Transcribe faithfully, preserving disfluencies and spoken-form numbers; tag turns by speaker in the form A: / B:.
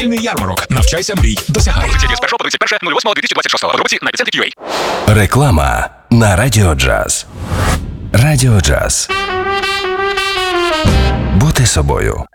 A: Ярмарок. Навчайся, мрій, досягай.
B: З першого по тридцять перше восьмого дві тисячі двадцять шостого. Подробиці на епіцентрі крапка ю а.
C: Реклама на Радіо Джаз. Радіо Джаз. Бути собою.